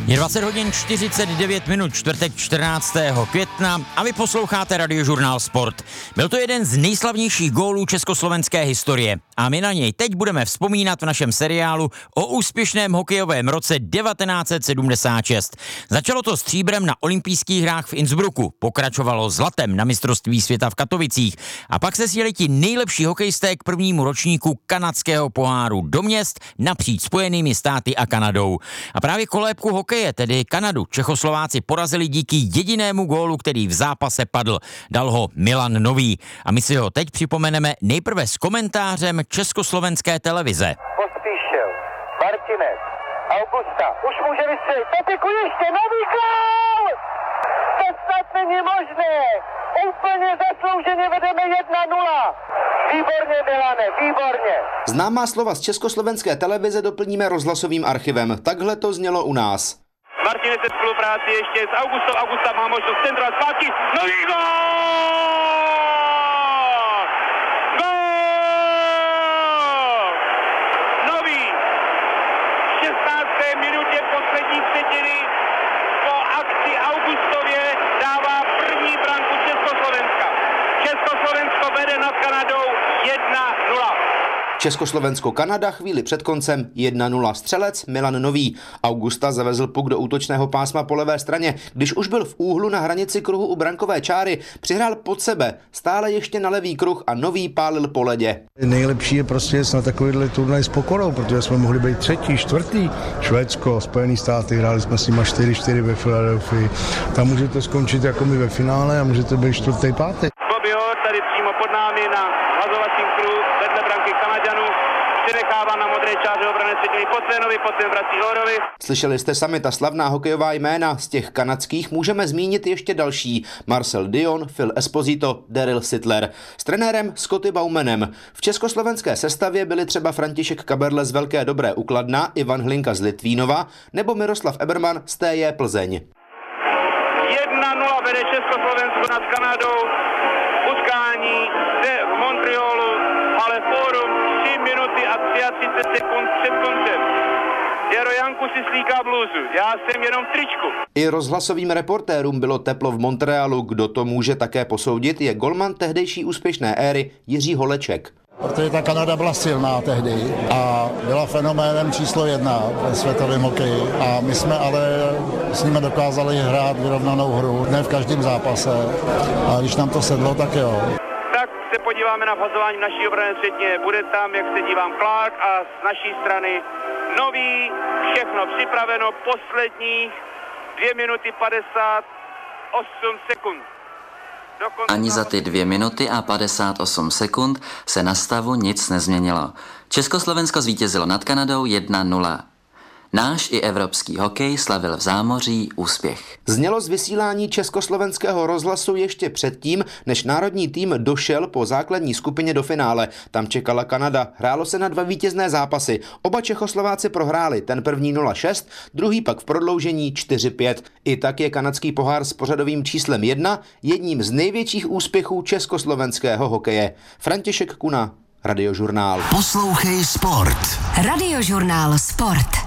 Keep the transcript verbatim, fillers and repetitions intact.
Je dvacet hodin čtyřicet devět minut, čtvrtek čtrnáctého května a vy posloucháte Radiožurnál Sport. Byl to jeden z nejslavnějších gólů československé historie a my na něj teď budeme vzpomínat v našem seriálu o úspěšném hokejovém roce devatenáct set sedmdesát šest. Začalo to stříbrem na olympijských hrách v Innsbrucku, pokračovalo zlatem na mistrovství světa v Katovicích a pak se sjeli ti nejlepší hokejisté k prvnímu ročníku kanadského poháru do měst napříč Spojenými státy a Kanadou. A právě kolébku hokeje, tedy Kanadu, Čechoslováci porazili díky jedinému gólu, který v zápase padl. Dal ho Milan Nový. A my si ho teď připomeneme nejprve s komentářem československé televize. Pospíšil, Martinez, Augusta, už může vystřelit, Pepiku ještě, Nový gól! To snad není možné! Úplně zaslouženě vedeme jedna nula. Výborně, Milane, výborně. Známá slova z československé televize doplníme rozhlasovým archivem. Takhle to znělo u nás. Martinez ve spolupráci ještě s Augustou. Augusta má možnost centra zpátky. Nový gól! Gól! Nový! V šestnácté minutě poslední třetiny po akci Augustově dává první branku Československa. Československo vede nad Kanadou jedna nula. Československo-Kanada chvíli před koncem jedna nula. Střelec Milan Nový. Augusta zavezl puk do útočného pásma po levé straně. Když už byl v úhlu na hranici kruhu u brankové čáry, přihrál pod sebe, stále ještě na levý kruh a Nový pálil po ledě. Nejlepší je prostě na takovýhle turnaj s pokorou, protože jsme mohli být třetí, čtvrtý. Švédsko, Spojený státy, hráli jsme s nima čtyři čtyři ve Filadelfii. Tam můžete skončit jako my ve finále a můžete být čtvrtý, pátý. Bobby Orr tady přímo pod námi na hazovacím kruhu vedle branky Kanaďanů. Přenechává na modré čáře obrany třetiny Potvenovi, Potven vrací Orrovi. Slyšeli jste sami ta slavná hokejová jména, z těch kanadských můžeme zmínit ještě další. Marcel Dion, Phil Esposito, Daryl Sittler. S trenérem Scotty Baumanem. V československé sestavě byli třeba František Kaberle z Velké Dobré u Kladna, Ivan Hlinka z Litvínova nebo Miroslav Eberman z T J Plzeň. jedna nula vede Československo nad Kanadou. Utkání zde v Montrealu, ale fórum tři minuty a třicet sekund před koncem. Jaro Janku si slíká bluzu, já jsem jenom v tričku. I rozhlasovým reportérům bylo teplo v Montrealu. Kdo to může také posoudit, je golman tehdejší úspěšné éry Jiří Holeček. Protože ta Kanada byla silná tehdy a byla fenoménem číslo jedna ve světovém hokeji. A my jsme ale s nimi dokázali hrát vyrovnanou hru, ne v každém zápase. A když nám to sedlo, tak jo. Tak se podíváme na vhazování naší obrany třetně. Bude tam, jak se dívám, Clark a z naší strany Nový, všechno připraveno, posledních dvě minuty padesát osm sekund. Ani za ty dvě minuty a padesát osm sekund se na stavu nic nezměnilo. Československo zvítězilo nad Kanadou jedna nula. Náš i evropský hokej slavil v zámoří úspěch. Znělo z vysílání československého rozhlasu ještě předtím, než národní tým došel po základní skupině do finále. Tam čekala Kanada. Hrálo se na dva vítězné zápasy. Oba Čechoslováci prohráli, ten první nula šest, druhý pak v prodloužení čtyři pět. I tak je kanadský pohár s pořadovým číslem jedna jedním z největších úspěchů československého hokeje. František Kuna, Radiožurnál. Poslouchej Sport. Radiožurnál Sport.